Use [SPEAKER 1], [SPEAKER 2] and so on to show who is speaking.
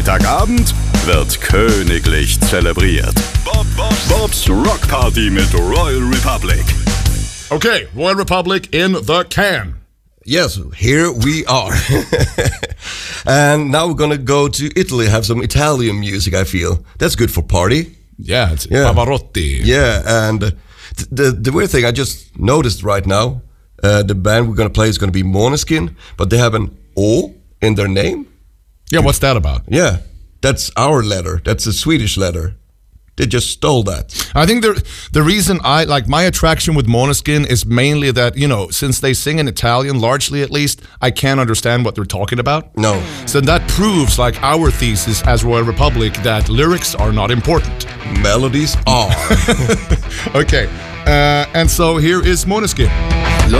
[SPEAKER 1] Freitagabend wird königlich zelebriert. Bob's Rock Party mit Royal Republic.
[SPEAKER 2] Okay, Royal Republic in the can.
[SPEAKER 3] Yes, here we are. And now we're gonna go to Italy, have some Italian music, I feel. That's good for party.
[SPEAKER 2] Yeah, it's Pavarotti.
[SPEAKER 3] Yeah, and the weird thing I just noticed right now, the band we're gonna play is gonna be Måneskin, but they have an O in their name.
[SPEAKER 2] Yeah, what's that about?
[SPEAKER 3] Yeah, that's our letter. That's a Swedish letter. They just stole that.
[SPEAKER 2] I think the reason I like my attraction with Måneskin is mainly that, you know, since they sing in Italian, largely at least, I can't understand what they're talking about.
[SPEAKER 3] No.
[SPEAKER 2] So that proves like our thesis as Royal Republic that lyrics are not important.
[SPEAKER 3] Melodies are.
[SPEAKER 2] Okay, and so here is Måneskin.